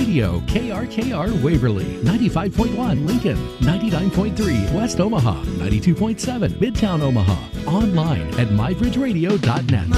Radio, KRKR Waverly, 95.1 Lincoln, 99.3 West Omaha, 92.7 Midtown Omaha. Online at mybridgeradio.net.